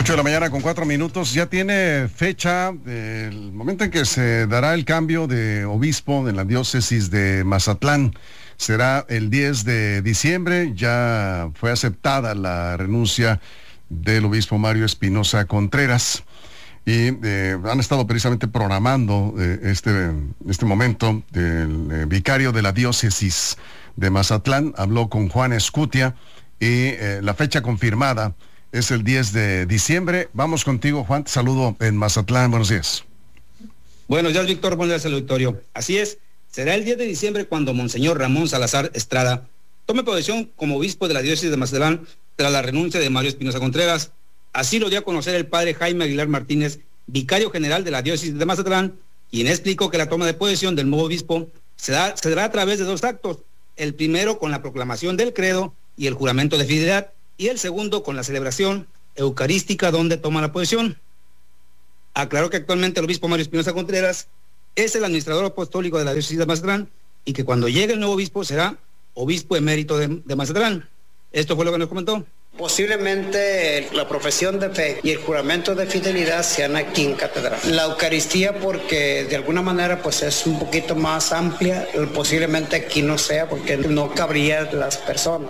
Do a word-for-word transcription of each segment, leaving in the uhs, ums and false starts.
ocho de la mañana con cuatro minutos. Ya tiene fecha el momento en que se dará el cambio de obispo en la diócesis de Mazatlán. Será el diez de diciembre. Ya fue aceptada la renuncia del obispo Mario Espinosa Contreras. Y eh, han estado precisamente programando eh, este, este momento. El eh, vicario de la diócesis de Mazatlán habló con Juan Escutia y eh, la fecha confirmada es el diez de diciembre. Vamos contigo, Juan. Te saludo en Mazatlán. Buenos días. Buenos días, Víctor. Buenos días al auditorio. Así es, será el diez de diciembre cuando Monseñor Ramón Salazar Estrada tome posesión como obispo de la diócesis de Mazatlán tras la renuncia de Mario Espinosa Contreras. Así lo dio a conocer el padre Jaime Aguilar Martínez, vicario general de la diócesis de Mazatlán, quien explicó que la toma de posesión del nuevo obispo se, da, se dará a través de dos actos. El primero con la proclamación del credo y el juramento de fidelidad, y el segundo con la celebración eucarística donde toma la posesión. Aclaró que actualmente el obispo Mario Espinosa Contreras es el administrador apostólico de la diócesis de Mazatlán y que cuando llegue el nuevo obispo será obispo emérito de, de Mazatlán. Esto fue lo que nos comentó. Posiblemente la profesión de fe y el juramento de fidelidad sean aquí en catedral. La Eucaristía, porque de alguna manera pues es un poquito más amplia, posiblemente aquí no sea porque no cabrían las personas.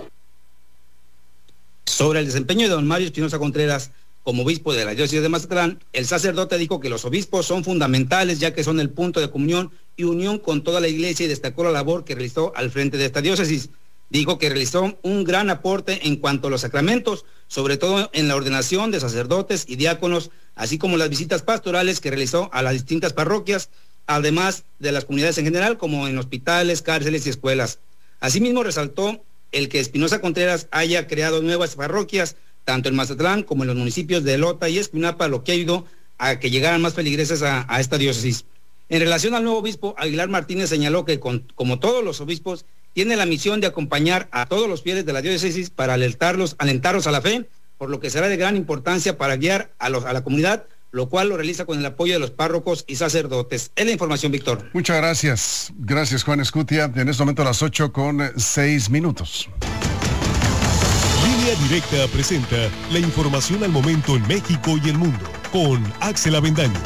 Sobre el desempeño de don Mario Espinosa Contreras como obispo de la diócesis de Mazatlán, el sacerdote dijo que los obispos son fundamentales ya que son el punto de comunión y unión con toda la iglesia y destacó la labor que realizó al frente de esta diócesis. Dijo que realizó un gran aporte en cuanto a los sacramentos, sobre todo en la ordenación de sacerdotes y diáconos, así como las visitas pastorales que realizó a las distintas parroquias, además de las comunidades en general, como en hospitales, cárceles y escuelas. Asimismo, resaltó el que Espinosa Contreras haya creado nuevas parroquias, tanto en Mazatlán como en los municipios de Lota y Escuinapa, lo que ayudó a que llegaran más feligreses a, a esta diócesis. En relación al nuevo obispo, Aguilar Martínez señaló que, con, como todos los obispos, tiene la misión de acompañar a todos los fieles de la diócesis para alentarlos, alentarlos a la fe, por lo que será de gran importancia para guiar a, los, a la comunidad, lo cual lo realiza con el apoyo de los párrocos y sacerdotes. Es la información, Víctor. Muchas gracias. Gracias, Juan Escutia. En este momento a las ocho con seis minutos. Línea Directa presenta la información al momento en México y el mundo con Axel Avendaño.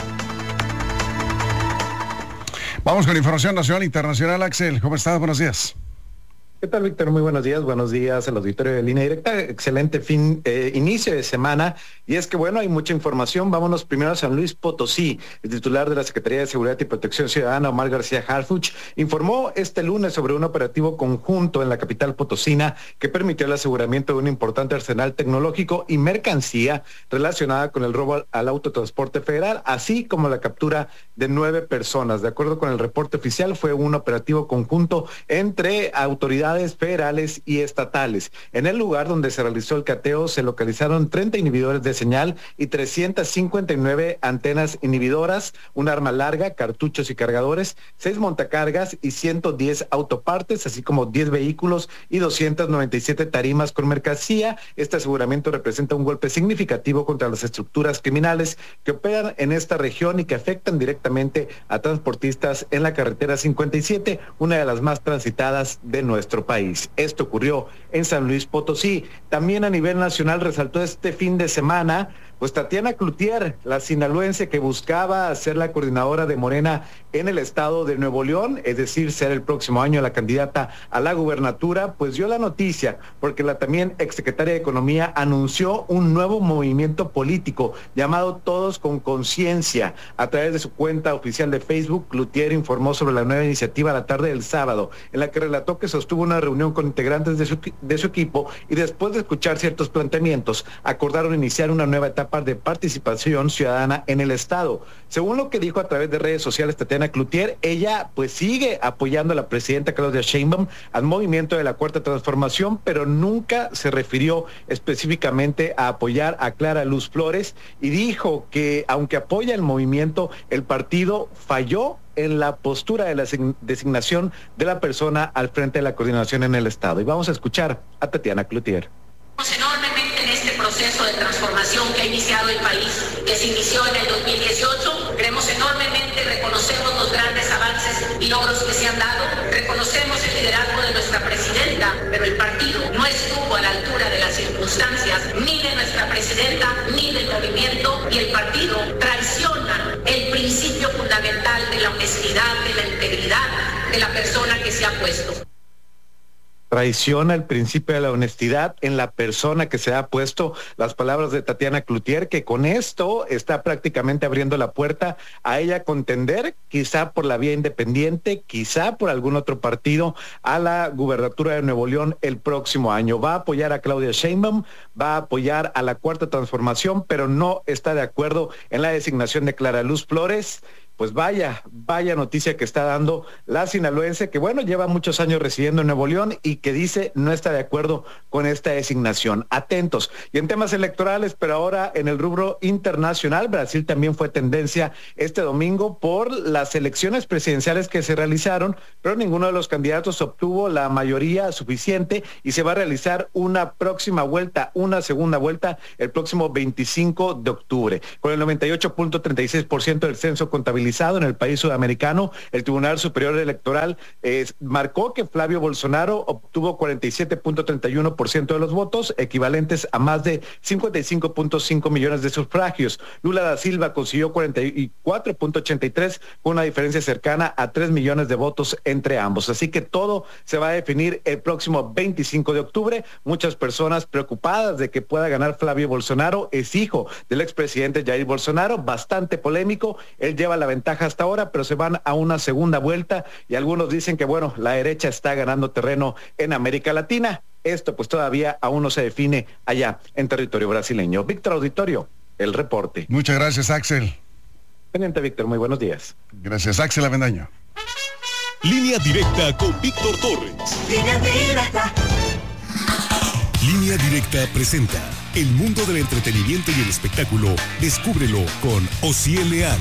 Vamos con información nacional e internacional. Axel, ¿cómo estás? Buenos días. ¿Qué tal, Víctor? Muy buenos días. Buenos días al auditorio de Línea Directa. Excelente fin, eh, inicio de semana. Y es que, bueno, hay mucha información. Vámonos primero a San Luis Potosí. El titular de la Secretaría de Seguridad y Protección Ciudadana, Omar García Harfuch, informó este lunes sobre un operativo conjunto en la capital potosina que permitió el aseguramiento de un importante arsenal tecnológico y mercancía relacionada con el robo al autotransporte federal, así como la captura de nueve personas. De acuerdo con el reporte oficial, fue un operativo conjunto entre autoridades federales y estatales. En el lugar donde se realizó el cateo se localizaron treinta inhibidores de señal y trescientas cincuenta y nueve antenas inhibidoras, un arma larga, cartuchos y cargadores, seis montacargas y ciento diez autopartes, así como diez vehículos y doscientas noventa y siete tarimas con mercancía. Este aseguramiento representa un golpe significativo contra las estructuras criminales que operan en esta región y que afectan directamente a transportistas en la carretera cincuenta y siete, una de las más transitadas de nuestro país. Esto ocurrió en San Luis Potosí. También a nivel nacional resaltó este fin de semana, pues Tatiana Cloutier, la sinaloense que buscaba ser la coordinadora de Morena en el estado de Nuevo León, es decir, ser el próximo año la candidata a la gubernatura, pues dio la noticia, porque la también exsecretaria de Economía anunció un nuevo movimiento político llamado Todos con Conciencia. A través de su cuenta oficial de Facebook, Cloutier informó sobre la nueva iniciativa la tarde del sábado, en la que relató que sostuvo una reunión con integrantes de su, de su equipo y después de escuchar ciertos planteamientos, acordaron iniciar una nueva etapa de participación ciudadana en el estado. Según lo que dijo a través de redes sociales Tatiana Cloutier, ella pues sigue apoyando a la presidenta Claudia Sheinbaum al movimiento de la Cuarta Transformación, pero nunca se refirió específicamente a apoyar a Clara Luz Flores y dijo que aunque apoya el movimiento, el partido falló en la postura de la designación de la persona al frente de la coordinación en el estado. Y vamos a escuchar a Tatiana Cloutier. Enormemente en este proceso de transformación que ha iniciado el país, que se inició en el dos mil dieciocho, creemos enormemente, reconocemos los grandes avances y logros que se han dado, reconocemos el liderazgo de nuestra presidenta, pero el partido no estuvo a la altura de las circunstancias, ni de nuestra presidenta, ni del movimiento se ha puesto. Traiciona el principio de la honestidad en la persona que se ha puesto, las palabras de Tatiana Cloutier, que con esto está prácticamente abriendo la puerta a ella contender, quizá por la vía independiente, quizá por algún otro partido, a la gubernatura de Nuevo León el próximo año. Va a apoyar a Claudia Sheinbaum, va a apoyar a la Cuarta Transformación, pero no está de acuerdo en la designación de Clara Luz Flores. Pues vaya, vaya noticia que está dando la sinaloense, que bueno, lleva muchos años residiendo en Nuevo León y que dice no está de acuerdo con esta designación. Atentos. Y en temas electorales, pero ahora en el rubro internacional, Brasil también fue tendencia este domingo por las elecciones presidenciales que se realizaron, pero ninguno de los candidatos obtuvo la mayoría suficiente y se va a realizar una próxima vuelta, una segunda vuelta, el próximo veinticinco de octubre. Con el noventa y ocho punto treinta y seis por ciento del censo contabilizado en el país sudamericano, el Tribunal Superior Electoral eh, marcó que Flavio Bolsonaro obtuvo cuarenta y siete punto treinta y uno por ciento de los votos, equivalentes a más de cincuenta y cinco punto cinco millones de sufragios. Lula da Silva consiguió cuarenta y cuatro punto ochenta y tres, con una diferencia cercana a tres millones de votos entre ambos. Así que todo se va a definir el próximo veinticinco de octubre. Muchas personas preocupadas de que pueda ganar Flavio Bolsonaro, es hijo del expresidente Jair Bolsonaro, bastante polémico. Él lleva la ventaja hasta ahora, pero se van a una segunda vuelta y algunos dicen que bueno, la derecha está ganando terreno en América Latina. Esto pues todavía aún no se define allá en territorio brasileño. Víctor Auditorio, el reporte. Muchas gracias, Axel. Pendiente, Víctor, muy buenos días. Gracias, Axel Avendaño. Línea directa con Víctor Torres. Línea directa. Línea Directa presenta el mundo del entretenimiento y el espectáculo. Descúbrelo con Osiel Leal.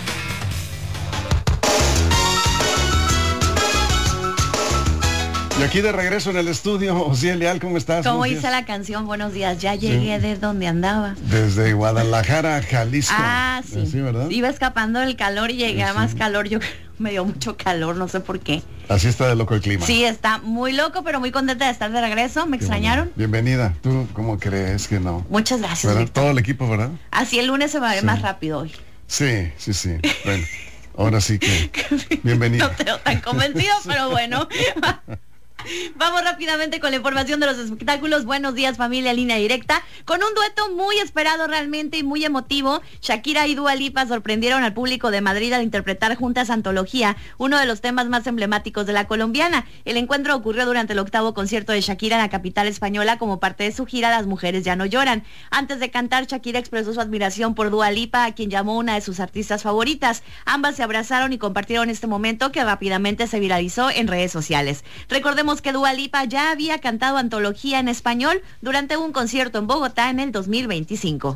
Y aquí de regreso en el estudio, Osiel Leal, ¿cómo estás? Como dice la canción, buenos días, ya llegué sí. de donde andaba. Desde Guadalajara, Jalisco. Ah, sí. Sí, ¿verdad? Iba escapando del calor y llegué sí. a más calor, yo me dio mucho calor, no sé por qué. Así está de loco el clima. Sí, está muy loco, pero muy contenta de estar de regreso. ¿Me qué extrañaron? Bueno. Bienvenida. ¿Tú cómo crees que no? Muchas gracias. Todo el equipo, ¿verdad? Así el lunes se va a ver sí. más rápido hoy. Sí, sí, sí. Bueno, ahora sí que bienvenida. No te veo tan convencido, pero bueno. Vamos rápidamente con la información de los espectáculos. Buenos días, familia, Línea Directa. Con un dueto muy esperado realmente y muy emotivo, Shakira y Dua Lipa sorprendieron al público de Madrid al interpretar juntas Antología, uno de los temas más emblemáticos de la colombiana. El encuentro ocurrió durante el octavo concierto de Shakira en la capital española como parte de su gira Las Mujeres Ya No Lloran. Antes de cantar, Shakira expresó su admiración por Dua Lipa, a quien llamó una de sus artistas favoritas. Ambas se abrazaron y compartieron este momento que rápidamente se viralizó en redes sociales. Recordemos que Dua Lipa ya había cantado Antología en español durante un concierto en Bogotá en el dos mil veinticinco.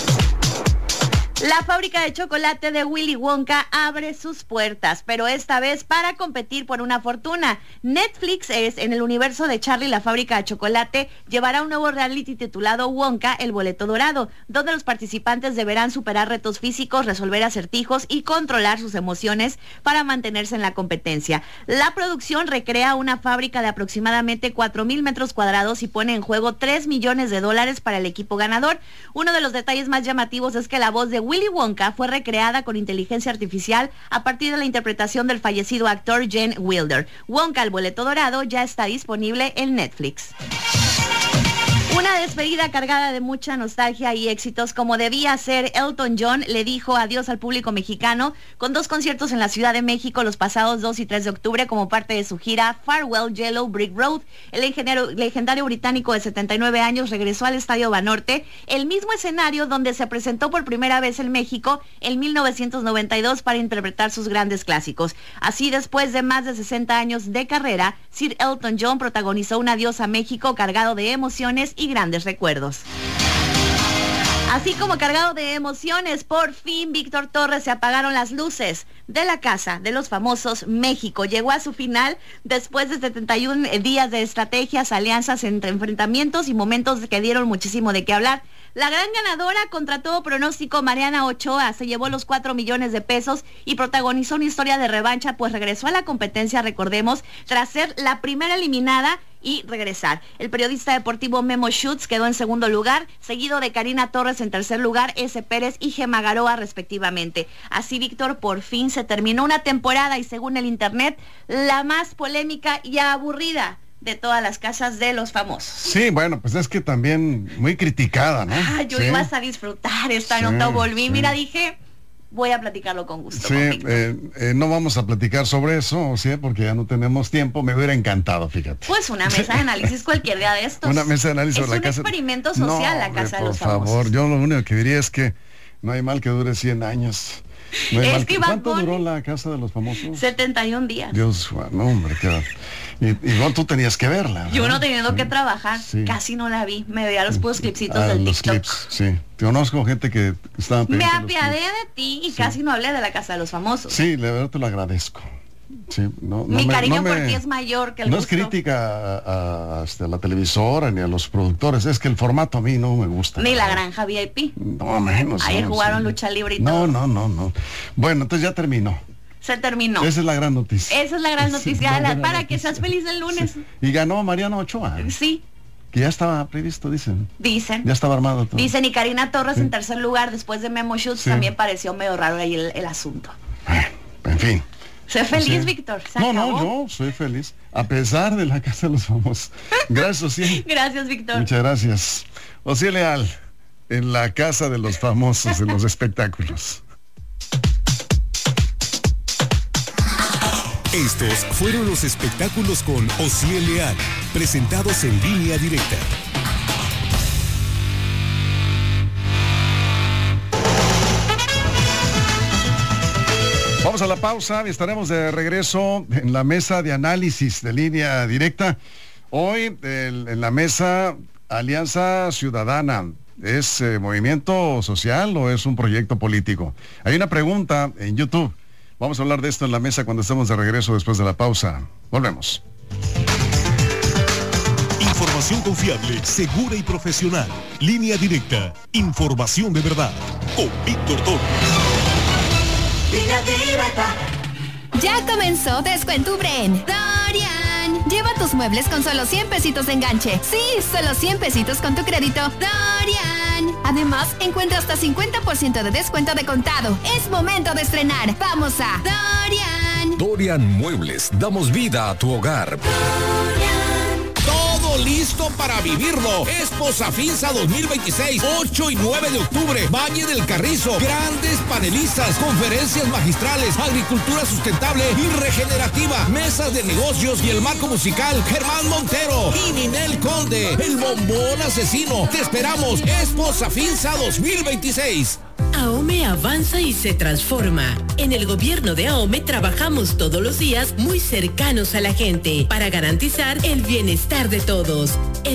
La fábrica de chocolate de Willy Wonka abre sus puertas, pero esta vez para competir por una fortuna. Netflix es en el universo de Charlie la fábrica de chocolate llevará un nuevo reality titulado Wonka, el boleto dorado, donde los participantes deberán superar retos físicos, resolver acertijos y controlar sus emociones para mantenerse en la competencia. La producción recrea una fábrica de aproximadamente cuatro mil metros cuadrados y pone en juego tres millones de dólares para el equipo ganador. Uno de los detalles más llamativos es que la voz de Willy Wonka fue recreada con inteligencia artificial a partir de la interpretación del fallecido actor Gene Wilder. Wonka, el boleto dorado, ya está disponible en Netflix. Una despedida cargada de mucha nostalgia y éxitos, como debía ser. Elton John le dijo adiós al público mexicano con dos conciertos en la Ciudad de México los pasados dos y tres de octubre como parte de su gira Farewell Yellow Brick Road. El ingeniero, legendario británico de setenta y nueve años regresó al Estadio Banorte, el mismo escenario donde se presentó por primera vez en México en mil novecientos noventa y dos para interpretar sus grandes clásicos. Así, después de más de sesenta años de carrera, Sir Elton John protagonizó un adiós a México cargado de emociones y grandes recuerdos. Así como cargado de emociones, por fin, Víctor Torres, se apagaron las luces de la Casa de los Famosos México. Llegó a su final después de setenta y un días de estrategias, alianzas, entre enfrentamientos y momentos que dieron muchísimo de qué hablar. La gran ganadora, contra todo pronóstico, Mariana Ochoa, se llevó los cuatro millones de pesos y protagonizó una historia de revancha, pues regresó a la competencia, recordemos, tras ser la primera eliminada y regresar. El periodista deportivo Memo Schutz quedó en segundo lugar, seguido de Karina Torres en tercer lugar, S. Pérez y Gema Garoa respectivamente. Así, Víctor, por fin se terminó una temporada y según el internet, la más polémica y aburrida de todas las casas de los famosos. Sí, bueno, pues es que también muy criticada, ¿no? Ah, yo sí. ibas a disfrutar esta sí, nota, volví, sí. mira, dije, voy a platicarlo con gusto. Sí, con eh, eh, no vamos a platicar sobre eso, ¿sí? Porque ya no tenemos tiempo, me hubiera encantado, fíjate. Pues una mesa de análisis cualquier día de estos. Una mesa de análisis es sobre la casa. Es un experimento social, no, la casa por de los famosos. Por favor, yo lo único que diría es que no hay mal que dure cien años. No hay es mal que que... ¿Cuánto Bunny... duró la casa de los famosos? setenta y un días. Dios, no, hombre, qué... Y, igual tú tenías que verla, ¿verdad? Yo no teniendo sí. que trabajar, sí. casi no la vi. Me veía los puros clipsitos ah, del los TikTok. Clips, sí. Te conozco gente que estaba Me apiadé de ti y sí. casi no hablé de la casa de los famosos. Sí, la verdad te lo agradezco. Sí, no, Mi no me, cariño no por me, ti es mayor que el No gusto. es crítica a, a, a, a la televisora ni a los productores, es que el formato a mí no me gusta. Ni la granja V I P. No, menos. Ayer no, jugaron sí. lucha libre y no, todo. No, no, no. Bueno, entonces ya terminó. Se terminó. Esa es la gran noticia. Esa es la gran noticia, sí, la, la para noticia. que seas feliz el lunes. Sí. Y ganó Mariano Ochoa. Sí. Que ya estaba previsto, dicen. Dicen. Ya estaba armado todo. Dicen, y Karina Torres sí. en tercer lugar, después de Memo Schutz, sí. también pareció medio raro ahí el, el asunto. Bueno, en fin. Sé feliz, sí. Víctor. ¿Se no, acabó? no, yo soy feliz. A pesar de la casa de los famosos. Gracias, Ociel. Gracias, Víctor. Muchas gracias. Ociel Leal, en la casa de los famosos, en los espectáculos. Estos fueron los espectáculos con Ociel Leal, presentados en Línea Directa. Vamos a la pausa y estaremos de regreso en la mesa de análisis de Línea Directa. Hoy el, en la mesa Alianza Ciudadana. ¿Es eh, movimiento social o es un proyecto político? Hay una pregunta en YouTube. Vamos a hablar de esto en la mesa cuando estemos de regreso después de la pausa. Volvemos. Información confiable, segura y profesional. Línea Directa. Información de verdad. Con Víctor Torres. Línea Directa. Ya comenzó Descuento Ubren. Dorian. Lleva tus muebles con solo cien pesitos de enganche. Sí, solo cien pesitos con tu crédito. Dorian. Además, encuentra hasta cincuenta por ciento de descuento de contado. Es momento de estrenar. Vamos a Dorian. Dorian Muebles. Damos vida a tu hogar. Dorian. Todo listo para vivirlo. Expo Safinsa dos mil veintiséis, ocho y nueve de octubre. Valle del Carrizo. Grandes panelistas, conferencias magistrales, agricultura sustentable y regenerativa, mesas de negocios y el marco musical Germán Montero y Ninel Conde, el bombón asesino. Te esperamos. Expo Safinsa dos mil veintiséis. AOME avanza y se transforma. En el gobierno de AOME trabajamos todos los días muy cercanos a la gente para garantizar el bienestar de todos.